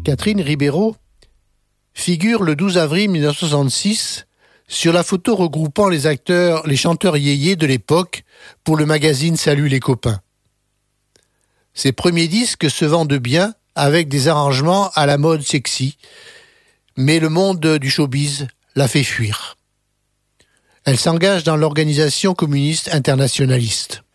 Catherine Ribeiro, figure le 12 avril 1966 sur la photo regroupant les chanteurs yéyés de l'époque pour le magazine Salut les copains. Ses premiers disques se vendent bien avec des arrangements à la mode sexy, mais le monde du showbiz la fait fuir. Elle s'engage dans l'organisation communiste internationaliste.